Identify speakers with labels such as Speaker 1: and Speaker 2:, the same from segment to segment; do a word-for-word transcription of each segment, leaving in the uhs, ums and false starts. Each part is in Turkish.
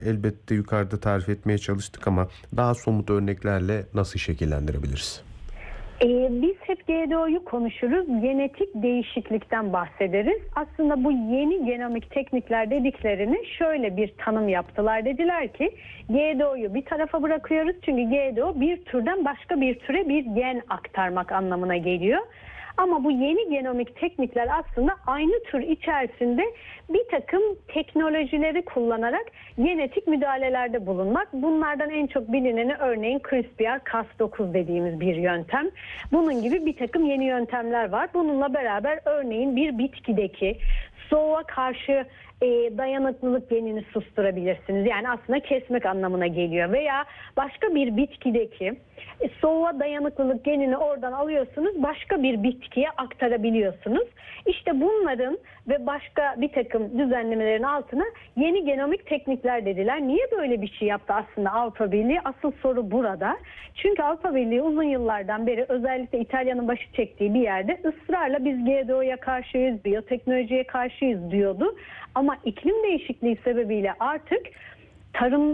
Speaker 1: elbette yukarıda tarif etmeye çalıştık ama daha somut örneklerle nasıl şekillendirebiliriz?
Speaker 2: Ee, biz hep G D O'yu konuşuruz, genetik değişiklikten bahsederiz. Aslında bu yeni genomik teknikler dediklerini şöyle bir tanım yaptılar. Dediler ki G D O'yu bir tarafa bırakıyoruz çünkü G D O bir türden başka bir türe bir gen aktarmak anlamına geliyor. Ama bu yeni genomik teknikler aslında aynı tür içerisinde bir takım teknolojileri kullanarak genetik müdahalelerde bulunmak. Bunlardan en çok bilineni örneğin CRISPR Cas dokuz dediğimiz bir yöntem. Bunun gibi bir takım yeni yöntemler var. Bununla beraber örneğin bir bitkideki soğuğa karşı e, dayanıklılık genini susturabilirsiniz. Yani aslında kesmek anlamına geliyor. Veya başka bir bitkideki e, soğuğa dayanıklılık genini oradan alıyorsunuz, başka bir bitkiye aktarabiliyorsunuz. İşte bunların ve başka bir takım düzenlemelerin altına yeni genomik teknikler dediler. Niye böyle bir şey yaptı aslında Avrupa Birliği? Asıl soru burada. Çünkü Avrupa Birliği uzun yıllardan beri özellikle İtalya'nın başı çektiği bir yerde ısrarla biz G D O'ya karşıyız, biyoteknolojiye karşıyız diyordu. Ama iklim değişikliği sebebiyle artık tarım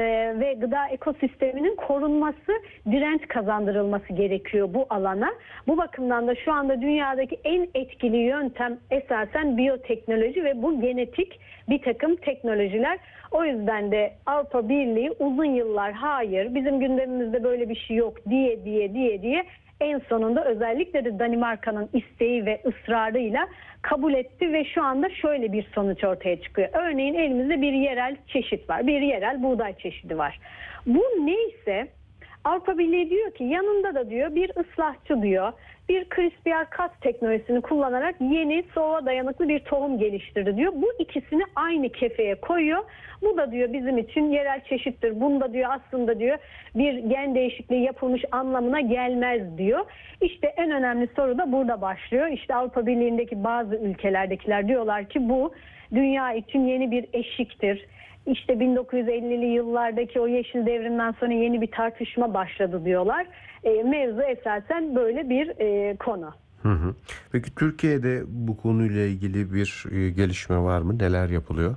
Speaker 2: ve gıda ekosisteminin korunması, direnç kazandırılması gerekiyor bu alana. Bu bakımdan da şu anda dünyadaki en etkili yöntem esasen biyoteknoloji ve bu genetik bir takım teknolojiler. O yüzden de Avrupa Birliği uzun yıllar hayır bizim gündemimizde böyle bir şey yok diye diye diye diye en sonunda özellikle de Danimarka'nın isteği ve ısrarıyla kabul etti ve şu anda şöyle bir sonuç ortaya çıkıyor. Örneğin elimizde bir yerel çeşit var. Bir yerel buğday çeşidi var. Bu neyse Avrupa Birliği diyor ki yanında da diyor bir ıslahçı diyor. Bir CRISPR-Cas teknolojisini kullanarak yeni soğuğa dayanıklı bir tohum geliştirdi diyor. Bu ikisini aynı kefeye koyuyor. Bu da diyor bizim için yerel çeşittir. Bunda diyor aslında diyor bir gen değişikliği yapılmış anlamına gelmez diyor. İşte en önemli soru da burada başlıyor. İşte Avrupa Birliği'ndeki bazı ülkelerdekiler diyorlar ki bu dünya için yeni bir eşiktir. İşte bin dokuz yüz ellili yıllardaki o yeşil devrimden sonra yeni bir tartışma başladı diyorlar. E, mevzu esasen böyle bir e, konu.
Speaker 1: Hı hı. Peki Türkiye'de bu konuyla ilgili bir e, gelişme var mı? Neler yapılıyor?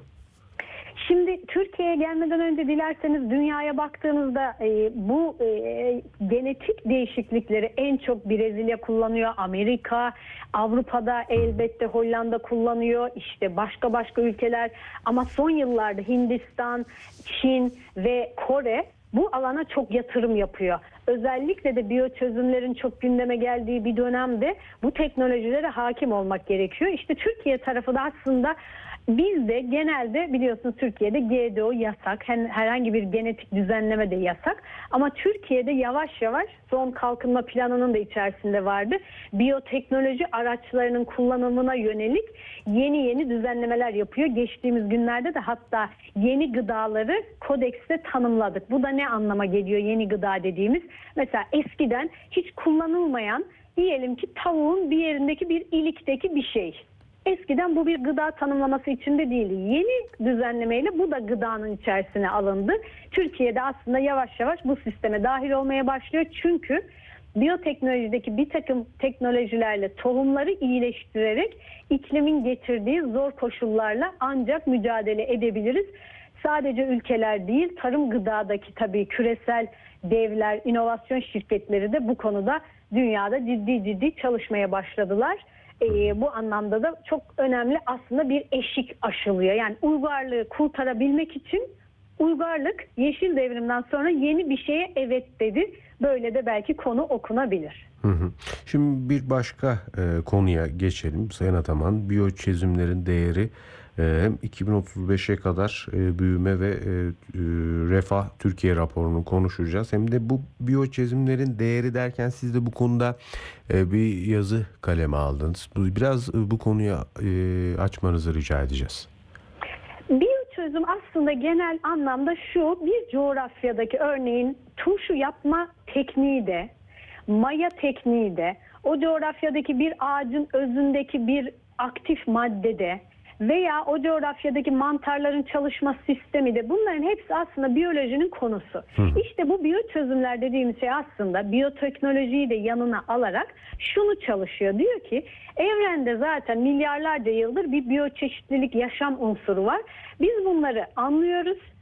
Speaker 2: Şimdi Türkiye'ye gelmeden önce dilerseniz dünyaya baktığınızda e, bu e, genetik değişiklikleri en çok Brezilya kullanıyor, Amerika, Avrupa'da elbette Hollanda kullanıyor, işte başka başka ülkeler ama son yıllarda Hindistan, Çin ve Kore bu alana çok yatırım yapıyor. Özellikle de biyoçözümlerin çok gündeme geldiği bir dönemde bu teknolojilere hakim olmak gerekiyor. İşte Türkiye tarafı da aslında bizde genelde biliyorsunuz Türkiye'de G D O yasak. Herhangi bir genetik düzenleme de yasak. Ama Türkiye'de yavaş yavaş son kalkınma planının da içerisinde vardı. Biyoteknoloji araçlarının kullanımına yönelik yeni yeni düzenlemeler yapıyor. Geçtiğimiz günlerde de hatta yeni gıdaları kodekste tanımladık. Bu da ne anlama geliyor yeni gıda dediğimiz? Mesela eskiden hiç kullanılmayan diyelim ki tavuğun bir yerindeki bir ilikteki bir şey. Eskiden bu bir gıda tanımlaması içinde değildi. Yeni düzenlemeyle bu da gıdanın içerisine alındı. Türkiye'de aslında yavaş yavaş bu sisteme dahil olmaya başlıyor. Çünkü biyoteknolojideki bir takım teknolojilerle tohumları iyileştirerek iklimin getirdiği zor koşullarla ancak mücadele edebiliriz. Sadece ülkeler değil, tarım gıdadaki tabii küresel devler, inovasyon şirketleri de bu konuda dünyada ciddi ciddi çalışmaya başladılar. Ee, bu anlamda da çok önemli aslında bir eşik aşılıyor. Yani uygarlığı kurtarabilmek için uygarlık yeşil devrimden sonra yeni bir şeye evet dedi. Böyle de belki konu okunabilir.
Speaker 1: Hı hı. Şimdi bir başka e, konuya geçelim. Sayın Ataman, biyoçözümlerin değeri e, hem iki bin otuz beşe kadar e, büyüme ve e, e, refah Türkiye raporunu konuşacağız. Hem de bu biyoçözümlerin değeri derken siz de bu konuda e, bir yazı kaleme aldınız. Biraz e, bu konuyu e, açmanızı rica edeceğiz.
Speaker 2: Biyoçözüm aslında genel anlamda şu, bir coğrafyadaki örneğin turşu yapma tekniği de, maya tekniği de, o coğrafyadaki bir ağacın özündeki bir aktif maddede veya o coğrafyadaki mantarların çalışma sistemi de bunların hepsi aslında biyolojinin konusu. Hı. İşte bu biyoçözümler dediğimiz şey aslında biyoteknolojiyi de yanına alarak şunu çalışıyor. Diyor ki evrende zaten milyarlarca yıldır bir biyoçeşitlilik yaşam unsuru var. Biz bunları anlıyoruz.